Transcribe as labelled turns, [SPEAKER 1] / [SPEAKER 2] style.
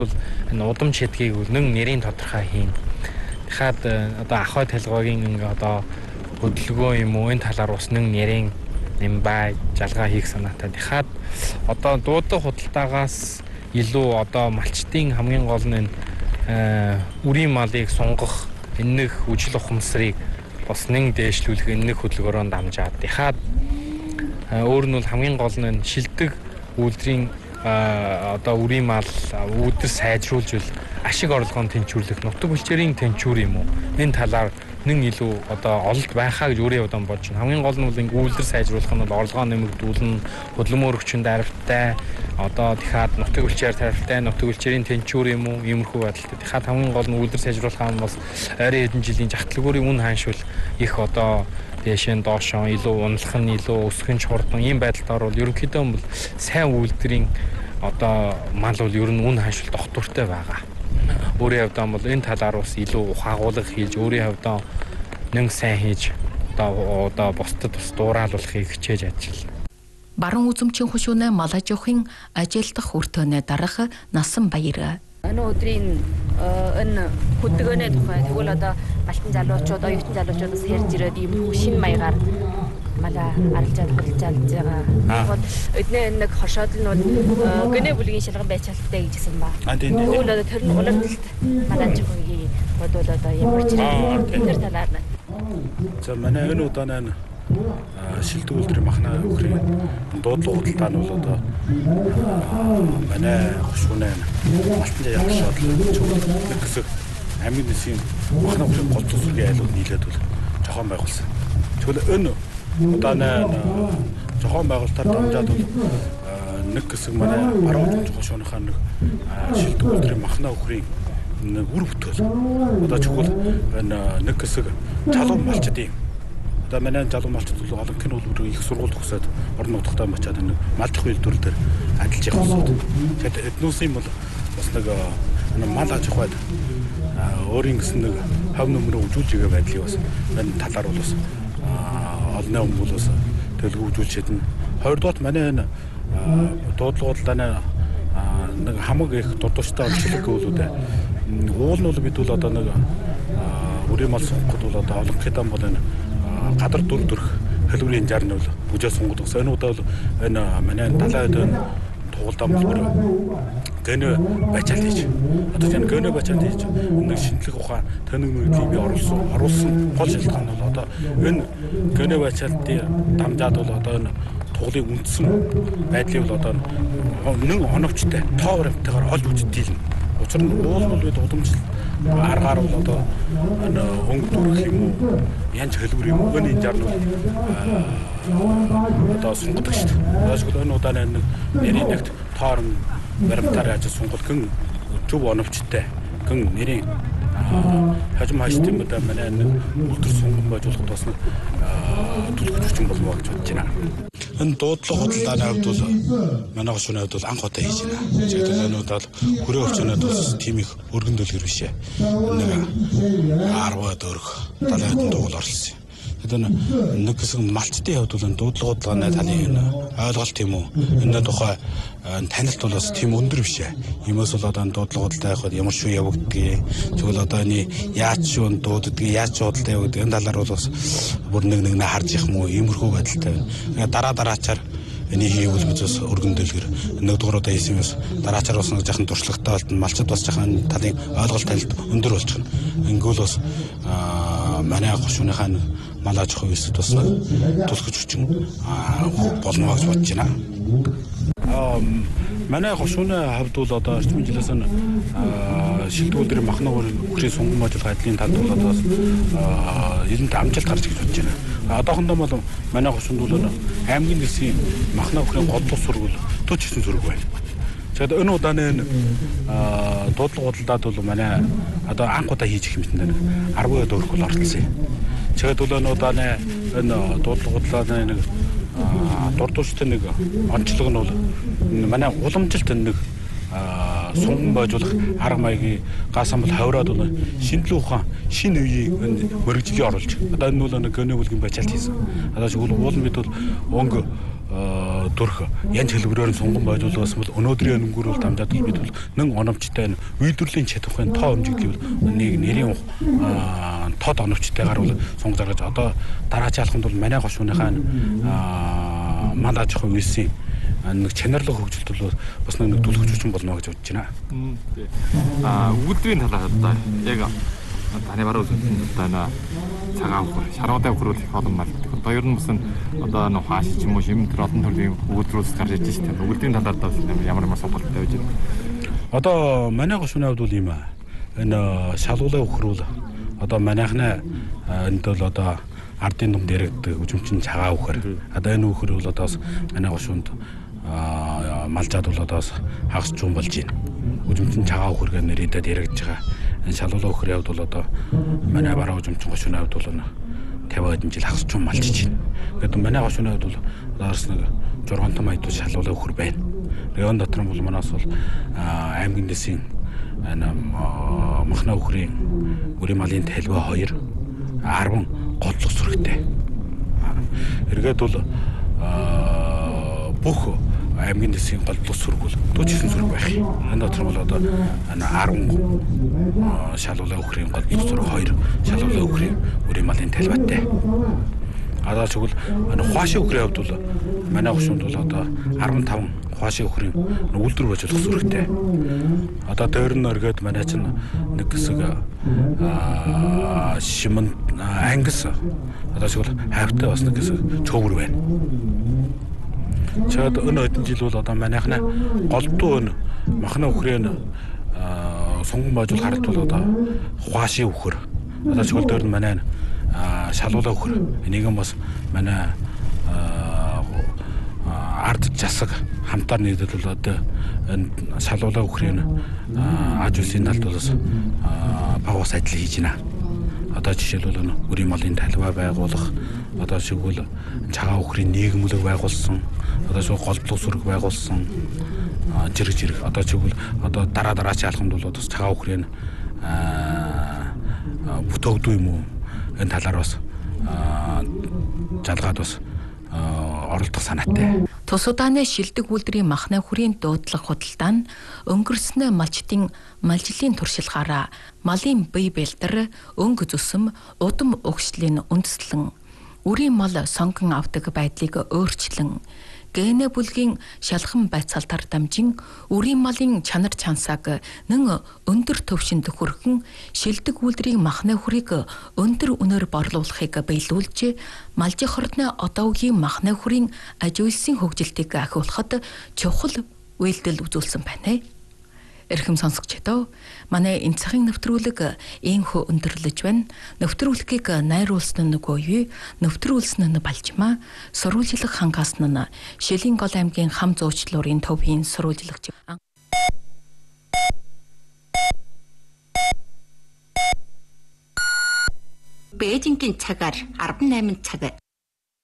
[SPEAKER 1] Энэ удам шидгийг нэн нэрийн тодорхой хийн. Тэгэхээр одоо ахой талгаагийн ингээ одоо хөдөлгөөн юм уу энэ талаар бас нэн нэрийн юм бай жалгаа хийх санаатай. Тэгэхээр одоо дуудлага худалдаагаас илүү одоо малчтын хамгийн гол нь үрийн малыг сунгах энэ нэг үжил ухамсарыг бас нэн дээшлүүлэх энэ нэг хөдөлгөөрөнд дамжаад. Тэгэхээр өөр нь бол хамгийн гол нь шилдэг үйлдвэрийн одоо үрийн мал үүдэр сайжруулж ашиг орлогын тэнцвэрлэх нутаг бүлчээрийн тэнцвэр юм уу энэ талаар нэн илүү одоо олд байхаа гэж өөрөө удаан бодож байна. Хамгийн гол нь бол ингэ үйлдвэр сайжруулах нь бол орлогоо нэмэгдүүлнэ, хөдөлмөр өргөчөнд хариуцтай одоо дахиад нутаг бүлчээр хариуцтай нутаг бүлчээрийн тэнцвэр юм уу иймэрхүү байдалтай. Тэгэхээр хамгийн гол нь үйлдвэр сайжруулах нь бас ойрын хэдэн жилийн жагтлагуурын үн хааншвал их одоо дэшэн доошоо илүү унлах нь илүү өсгөн чурдан ийм байдалтаар бол ерөнхийдөө бол сайн үйлдвэрийн одоо мал бол ер нь үн хааншвал дохтуртай байгаа. Өөрийн хувьдаа бол энэ талаар бас илүү ухаагуулга хийж өөрийн хувьдаа нэг сайн хийж одоо бусдад бас дуураалуулахыг хичээж ажиллана.
[SPEAKER 2] Баруун үзэмчийн хөшөөнө мал аж ахуйн ажилтгах хүртөөнө дарах Насан Баяр.
[SPEAKER 3] Энэ өдрийн энэ хөдөлгөөний тухай тэгвэл одоо Балтан залуучууд, оюутан залуучуудаас ярьж ирээд ийм шинэ маягаар малаа арилжаад байгаа. Тэгвэл эдний нэг хошоод нь бол гэнэ бүлгийн шалган байцаалттай гэж хэлсэн ба. Тэгвэл одоо тэр нь уламжлалт мал аж ахуйн бодвол одоо ямар ч тэр талаар нь.
[SPEAKER 4] За манай энэ удааны шилдэг үйлдвэрийн махна өхрийн дуудлага худалдаа нь бол одоо манай хөшүүнээ Балтан явах шаардлага нэг хэсэг амин нэсийн махна өхрийн гол төсвөрийн айлууд нийлээд бол зохион байгуулсан. Тэгвэл энэ удааны зохион байгуулалтаар дамжаад бол нэг хэсэг манай баруун үзэмж хөшөөнийхөө нэг шилдэг үйлдвэрийн махна өхрийн нэг үр бүтээл одоо чухал энэ нэг хэсэг залуу малчдын одоо манай залуу малчд бол олонхны үйлдвэр их сургууль төгсөөд орон нутгатаа мачаад нэг малдах үйлдвэрлэл дээр ажиллаж явах усууд. Тэгэхээр эднүүсийн бол бас нэг мал аж ахуйд өөрийн гэсэн нэг хав нөмрөө үзүүлж байгаа байдлыг бас энэ талаар бол бас олонний хүмүүс бас төлөвлөж чадна. Хоёрдугаар манай энэ дуудлагуудаа нэг хамаг их дурдвартай онцлог гэвэл уул нь бол бид бол одоо нэг үрийн мал сунгахд бол одоо олонхны бол энэ гадар дүр төрх хэлбэрийн жар нь бол бүжээ сунгад гэсэн. Энэ удаа бол энэ манай талаад энэ тугалдаа мөлбөр гэнэ бачаал хийж одоо тийм гэнэ бачаал хийж нэг шинжлэх ухаан тэнэг мөрөдлийн би оруулсан гол шалтгаан бол одоо энэ гэнэ бачаалтын дамжаад бол одоо энэ тугалын үндсэн байдлыг бол одоо нэг оновчтой тоо баримтайгаар олж үзэж дийлнэ. Учир нь уул бол бид удамжил аргаар бол одоо өнгөрөх юм уу янз хэлбэр юм уу энэ жар нь одоо сунгаддаг шүү дээ. Яашгүй энэ удааны нэг нэрийн нэгт тоорн баримтаар ажил сунгал гэн зөв оновчтой гэн нэрийн хажим хаштын мэдээ манай нэг үлдэр сунган байжуулахад бас нэг төлөвлөж хүчин болмоо гэж бодож байна. Энэ дуудлага худалдааны хувьд бол манай хөшөөний хувьд бол анх удаа хийж байна. Тэгээд энэ удаад хүрээ өвчнөд бас тийм их өргөн дэлгэр бишээ. Нэг 10-аад өрг 70-аад дугуйл орсон. Тэгээд нэг хэсэг малчтын хувьд бол дуудлагуудлагын талын ойлголт юм уу? Энэ тухай танилт бол бас тийм өндөр бишээ. Иймээс бол одоо дуудлагуудтай явахад ямар шүү явагдгийг, тэгвэл одоо энэ яаж шүү дууддгийг, яаж худалдаа явагдгийг энэ талаар бол бас бүр нэг харж их юм уу? Иймэрхүү байдалтай. Дараачаар энэ хийвэл бид бас өргөн дэлгэр нэгдүгээр удаа хийсэн юмс дараачаар бас нэг жахан туршлагатай болтон малчд бас жахан талын ойлголт танилт өндөр болчихно. Ингэвэл бас манай хөшөөнийхөө мал аж ахуйн эсэд бас тусгаж хүчин болно гэж бодож байна. Манай хөшөөний хавьд бол одоо эрчим жилээс нь шилдэг үйлдвэрийн махна өхрийн сунган ажиллагаа ажлын талд бол одоо эзэнт амжилт гарч гэж бодож байна. Одоохондоо бол манай хөшөөнд бол аймгийн дэсийн махна өхрийн гол тус сургууль 49 зүрэг байна. Тэгээд энэ удааны дуудлага худалдаад бол манай одоо анх удаа хийж их хэмжээнд 10-аад өрх бол оролцсон. Тэгээд бол энэ удааны энэ дуудлага худалдааны нэг дурдвартай нэг онцлог нь бол манай уламжилт нэг сунган байжуулах арга маягийн газ амбал хавраад бол шинжлэх ухаан шинэ үеийн мөрөгжлийг оруулж одоо энэ бол нэг гэнэ бүлгийн бачаалт хийсэн. Одоо уул нь бид бол өнгө дөрх янз хэлбэрээр сунган бойлуулсан бол өнөөдрийн өнгөрөөр дамжаад бид бол нэн оновчтой үйлдвэрлэлийн чадварын тоо хэмжэглэл нэг нэрийн тод оновчтойгаар бол сунгаж гаргаж одоо дараачаалханд бол манай гошууныхаа мандаж ахын үйлсийн нэг чанарлаг хөгжилт бол бас нэг төлөв хүчин болно гэж бодож байна.
[SPEAKER 5] Үйлдвэрийн талаар одоо яг таны баруун одоо цагаан хөр, шаргуутай хөрөөл их олон малддаг. Одоо ер нь бас одоо нэг хааш ч юм уу шимтэр олон төрлийн үйлдвэрээс гарч иж байгаа юм. Үйлдвэрийн талаар бас ямар сонголттой байж байна.
[SPEAKER 4] Одоо манай гошууны хувьд бол юм аа. Энэ шалгуулаа хөрөөл одоо манайхны энд бол одоо ардын ном дэрэгдэг үжимчин цагаан хөр. Одоо энэ хөр бол одоо манай гошуунд малжаад бол одоо хагас чуун болж байна. Үжимчин цагаан хөргээр нэрийдээ дэрэгдэж байгаа. Энэ шалгуулаа хөрийн хувьд бол одоо манай бараа үжимчин гошууны хувьд бол 50 хэдэн жил хагас чуун малжиж байна. Гэвч манай гошууны хувьд бол одоос нэг 6 том айдуу шалгуулаа хөр байна. Район дотор бол манаас бол аймгийн дэсийн махна хөрийн үрийн малын талбай 2 10 голдлох сүрэгтэй. Эргээд бол бүх аймгийн дэсийн голдлох сүрэг бол 49 сүрэг байх. Энэ дотор бол одоо 10 шалгуулаа хөрийн голдлох сүрэг 2 шалгуулаа хөрийн үрийн малын талбайтай. Одоо тэгвэл хуашийн хөрийн хувьд бол манай гошуунд бол одоо 15 хуашийн хөрийн үйлдвэр божуулах сүрэгтэй. Одоо дээр нь өргөд манай чинь нэг хэсэг шимэн ангис одоо тэгвэл хайвтай бас нэг хэсэг цөөвөр байна. Чад өнөө хэдэн жил бол одоо манайхна голдуу өн махна хөрийн сунган божуул харалт бол одоо хуашийн хөр. Одоо тэгвэл дээр нь манай шалгуулаа хөр. Энийг бас манай ард засаг хамтаар нийлээд бол одоо энэ шалгуулаа хөрийн аж үйлсийн талд бол багус ажил хийж байна. Одоо жишээлбэл үрийн малын талбай байгуулах, одоо шигвэл цагаан хөрийн нийгэмлэг байгуулсан, одоо шигвэл голдлох сүрэг байгуулсан, зэрэг одоо шигвэл одоо дараач алхамд бол бас цагаан хөрийн бүтөөгдөө юм уу? Энэ талаар бас жалгаад бас оролдох санаатай.
[SPEAKER 2] Тус удааны шилдэг үйлдвэрийн махна хүрийн дуудлага худалдаа нь өнгөрснөө малчдын малжилийн туршилгаараа малын бие бэлтэр, өнгө зүсэм, удам угшлын үндэслэн, үрийн мал сонгон авдаг байдлыг өөрчлөн, генэ бүлгийн шалхан байцаалтаар дамжин үрийн малын чанар чансааг нэн өндөр төвшөнд хүрхэн шилдэг үйлдвэрийн махна хүрийг өндөр үнээр борлуулахыг биелүүлж малжи хорны одоогийн махна хүрийн аж үйлсийн хөгжилтийг ахиулахад чухал үйлдэл үзүүлсэн байна. Эрхэм сонсогчдоо манай энэ цагийн нэвтрүүлэг ийхүү өндөрлөж байна. Нэвтрүүлгийг найруулсан нь үгүй, нэвтрүүлсэн нь Балжмаа, сурвалжлах хангаас нь Шилийн гол аймгийн хам зуучлуурын төвийн сурвалжлагч.
[SPEAKER 6] Бээжингийн цагаар 18 цаг